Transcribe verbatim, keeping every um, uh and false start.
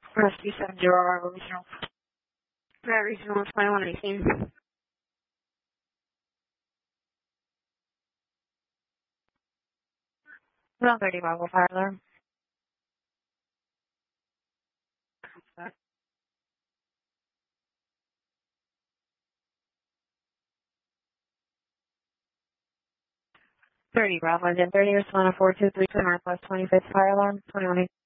Rescue seven zero Arrival Regional. That regional is twenty-one eighteen. one thirty Bravo fire alarm. thirty Bravo, engine thirty, respond to four two three two Northwest twenty-fifth fire alarm, twenty-one eighteen.